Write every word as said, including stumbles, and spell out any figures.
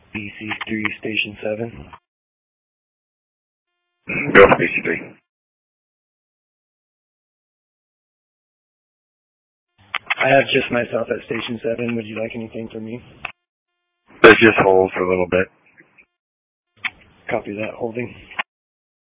B C three, Station seven. Go for B C three. I have just myself at Station seven. Would you like anything from me? Let's just hold for a little bit. Copy that. Holding.